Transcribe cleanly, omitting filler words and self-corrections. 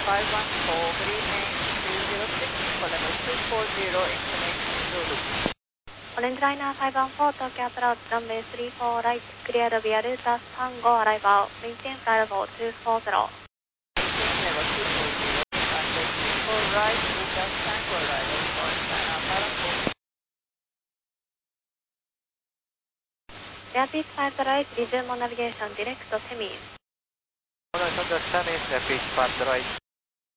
514, good evening, 206 for level 240, information Zulu. Orange Liner 514, Tokyo approach, runway 34 right, clear via Ruta 35 arrival, maintain flight level 240. Maintain level 240, runway 34 right, Ruta 35 arrival, Orange Liner 514. Airpeak 508, resume on navigation, direct to Semis. Alright, Tokyo Semis, Airpeak 508.